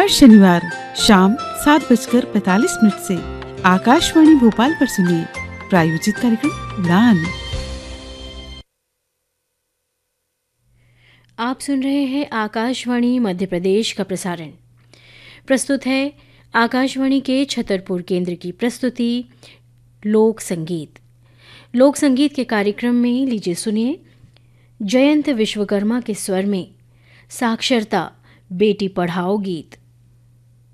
हर शनिवार शाम 7:45 से आकाशवाणी भोपाल पर सुनिए प्रायोजित कार्यक्रम उड़ान। आप सुन रहे हैं आकाशवाणी मध्य प्रदेश का प्रसारण। प्रस्तुत है आकाशवाणी के छतरपुर केंद्र की प्रस्तुति लोक संगीत। लोक संगीत के कार्यक्रम में लीजिए सुनिए जयंत विश्वकर्मा के स्वर में साक्षरता बेटी पढ़ाओ गीत।